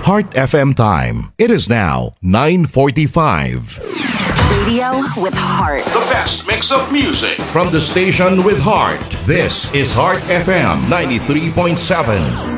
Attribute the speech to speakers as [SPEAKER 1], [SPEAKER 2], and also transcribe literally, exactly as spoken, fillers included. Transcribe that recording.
[SPEAKER 1] Heart F M time. It is now nine forty-five.
[SPEAKER 2] Radio with heart.
[SPEAKER 1] The best mix of music from the station with heart. This is Heart F M ninety-three point seven.